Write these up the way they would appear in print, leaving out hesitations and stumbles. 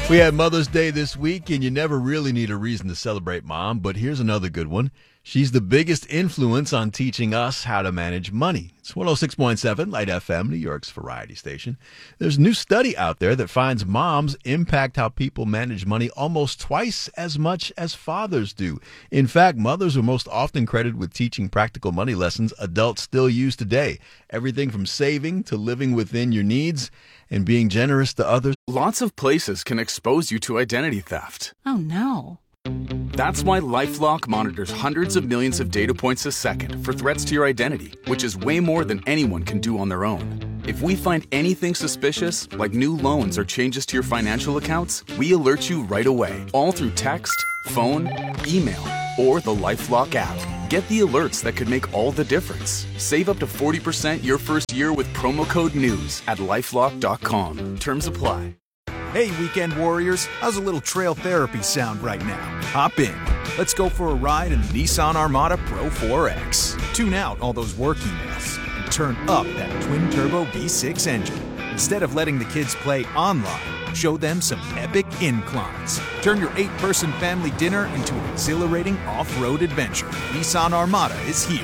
We had Mother's Day this week, and you never really need a reason to celebrate Mom, but here's another good one. She's the biggest influence on teaching us how to manage money. It's 106.7 Light FM, New York's variety station. There's a new study out there that finds moms impact how people manage money almost twice as much as fathers do. In fact, mothers are most often credited with teaching practical money lessons adults still use today. Everything from saving to living within your needs and being generous to others. Lots of places can expose you to identity theft. Oh, no. That's why LifeLock monitors hundreds of millions of data points a second for threats to your identity, which is way more than anyone can do on their own. If we find anything suspicious, like new loans or changes to your financial accounts, we alert you right away, all through text, phone, email, or the LifeLock app. Get the alerts that could make all the difference. Save up to 40% your first year with promo code NEWS at LifeLock.com. Terms apply. Hey, weekend warriors, how's a little trail therapy sound right now? Hop in. Let's go for a ride in the Nissan Armada Pro 4X. Tune out all those work emails and turn up that twin-turbo V6 engine. Instead of letting the kids play online, show them some epic inclines. Turn your 8-person family dinner into an exhilarating off-road adventure. Nissan Armada is here.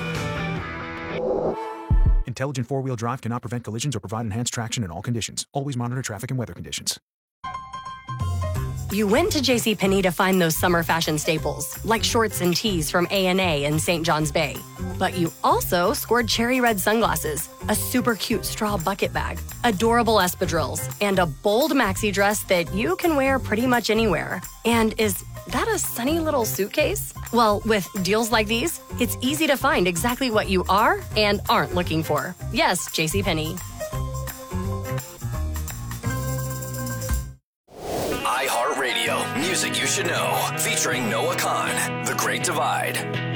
Intelligent four-wheel drive cannot prevent collisions or provide enhanced traction in all conditions. Always monitor traffic and weather conditions. You went to JCPenney to find those summer fashion staples, like shorts and tees from A&A and St. John's Bay. But you also scored cherry red sunglasses, a super cute straw bucket bag, adorable espadrilles, and a bold maxi dress that you can wear pretty much anywhere. And is that a sunny little suitcase? Well, with deals like these, it's easy to find exactly what you are and aren't looking for. Yes, JCPenney. iHeartRadio, music you should know, featuring Noah Khan, The Great Divide.